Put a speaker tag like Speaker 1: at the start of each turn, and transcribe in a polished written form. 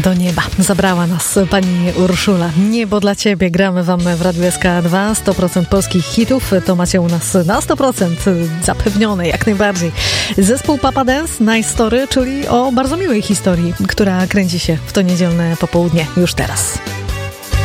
Speaker 1: do nieba. Zabrała nas pani Urszula. Niebo dla ciebie. Gramy wam w Radiu SK2. 100% polskich hitów. To macie u nas na 100% zapewnione, jak najbardziej. Zespół Papa Dance, Nice Story, czyli o bardzo miłej historii, która kręci się w to niedzielne popołudnie już teraz.